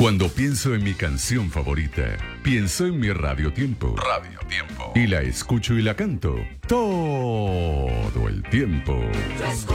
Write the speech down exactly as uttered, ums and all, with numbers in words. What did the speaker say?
Cuando pienso en mi canción favorita, pienso en mi Radio Tiempo. Radio Tiempo. Y la escucho y la canto todo el tiempo.